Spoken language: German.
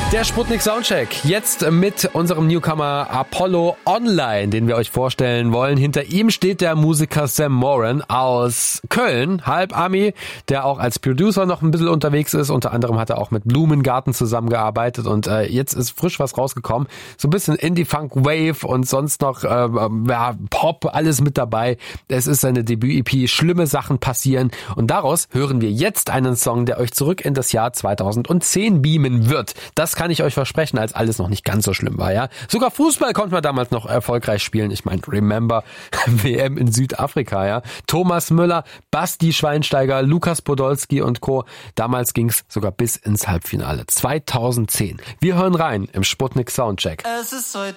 Der Sputnik Soundcheck, jetzt mit unserem Newcomer Apollo Online, den wir euch vorstellen wollen. Hinter ihm steht der Musiker Sam Moran aus Köln, halb Ami, der auch als Producer noch ein bisschen unterwegs ist. Unter anderem hat er auch mit Blumengarten zusammengearbeitet und jetzt ist frisch was rausgekommen. So ein bisschen Indie-Funk, Wave und sonst noch Pop, alles mit dabei. Es ist seine Debüt-EP, Schlimme Sachen passieren und daraus hören wir jetzt einen Song, der euch zurück in das Jahr 2010 beamen wird. Das kann ich euch versprechen, als alles noch nicht ganz so schlimm war, ja. Sogar Fußball konnte man damals noch erfolgreich spielen. Ich meine, remember WM in Südafrika, ja. Thomas Müller, Basti Schweinsteiger, Lukas Podolski und Co. Damals ging's sogar bis ins Halbfinale. 2010. Wir hören rein im Sputnik Soundcheck. Es ist heute